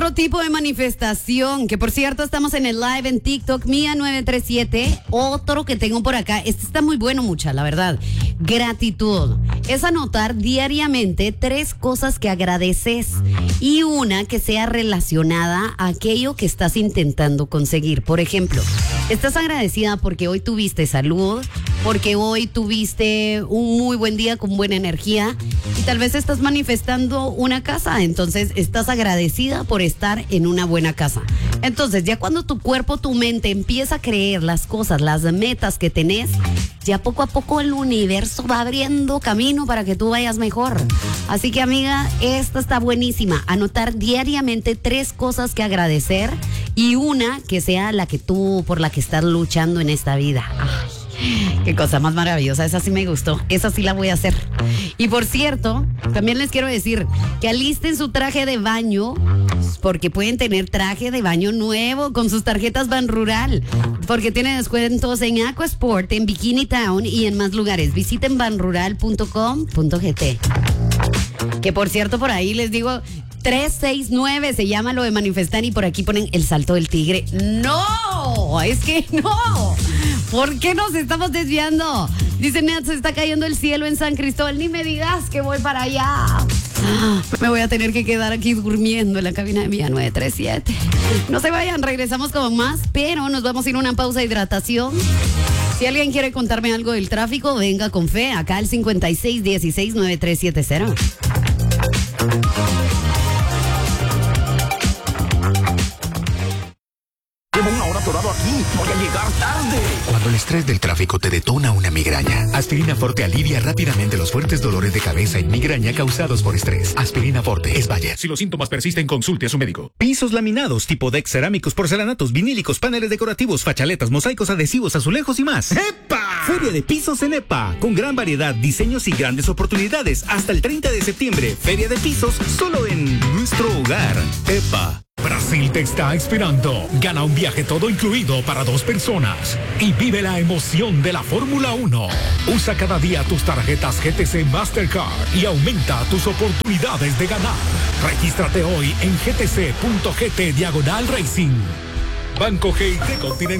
otro tipo de manifestación, que por cierto estamos en el live en TikTok, Mía937. Otro que tengo por acá, este está muy bueno, mucha, la verdad. Gratitud. Es anotar diariamente 3 cosas que agradeces y una que sea relacionada a aquello que estás intentando conseguir. Por ejemplo, estás agradecida porque hoy tuviste salud, porque hoy tuviste un muy buen día con buena energía y tal vez estás manifestando una casa, entonces estás agradecida por estar en una buena casa. Entonces ya cuando tu cuerpo, tu mente empieza a creer las cosas, las metas que tenés, ya poco a poco el universo va abriendo camino para que tú vayas mejor. Así que amiga, esta está buenísima. Anotar diariamente 3 cosas que agradecer y una que sea la que tú, por la que estás luchando en esta vida. Ay, qué cosa más maravillosa, esa sí me gustó, esa sí la voy a hacer. Y por cierto, también les quiero decir que alisten su traje de baño, porque pueden tener traje de baño nuevo con sus tarjetas Banrural, porque tiene descuentos en Aquasport, en Bikini Town y en más lugares. Visiten banrural.com.gt. Que por cierto, por ahí les digo, 369 se llama lo de manifestar y por aquí ponen el salto del tigre. ¡No! Es que no. ¿Por qué nos estamos desviando? Dice Nat, se está cayendo el cielo en San Cristóbal. Ni me digas que voy para allá. Me voy a tener que quedar aquí durmiendo en la cabina de Mía937. No se vayan, regresamos con más, pero nos vamos a ir a una pausa de hidratación. Si alguien quiere contarme algo del tráfico, venga con fe, acá al 56169370. Llevo 1 hora atorado aquí. Voy a llegar tarde. Cuando el estrés del tráfico te detona una migraña, Aspirina Forte alivia rápidamente los fuertes dolores de cabeza y migraña causados por estrés. Aspirina Forte es Bayer. Si los síntomas persisten, consulte a su médico. Pisos laminados, tipo deck, cerámicos, porcelanatos, vinílicos, paneles decorativos, fachaletas, mosaicos, adhesivos, azulejos y más. ¡Epa! Feria de Pisos en EPA. Con gran variedad, diseños y grandes oportunidades. Hasta el 30 de septiembre. Feria de Pisos solo en nuestro hogar. EPA. Brasil te está esperando. Gana un viaje todo incluido para 2 personas y vive la emoción de la Fórmula 1. Usa cada día tus tarjetas GTC Mastercard y aumenta tus oportunidades de ganar. Regístrate hoy en gtc.gt/racing. Banco GIT Continental.